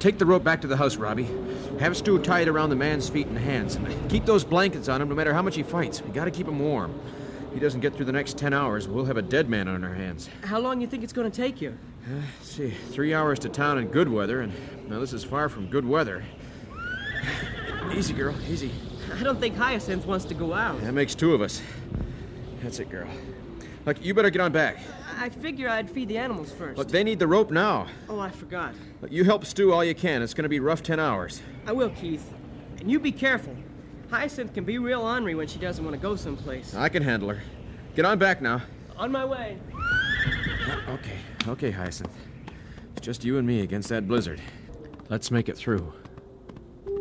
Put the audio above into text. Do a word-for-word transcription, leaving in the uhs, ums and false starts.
take the rope back to the house, Robbie. Have Stu tie it around the man's feet and hands. Keep those blankets on him no matter how much he fights. We gotta keep him warm. If he doesn't get through the next ten hours, we'll have a dead man on our hands. How long you think it's going to take you? Uh, let's see, three hours to town in good weather, and now this is far from good weather. Easy, girl, easy. I don't think Hyacinth wants to go out. That makes two of us. That's it, girl. Look, you better get on back. I figure I'd feed the animals first. Look, they need the rope now. Oh, I forgot. Look, you help Stu all you can. It's going to be rough ten hours. I will, Keith. And you be careful. Hyacinth can be real ornery when she doesn't want to go someplace. I can handle her. Get on back now. On my way. Okay, okay, Hyacinth. It's just you and me against that blizzard. Let's make it through.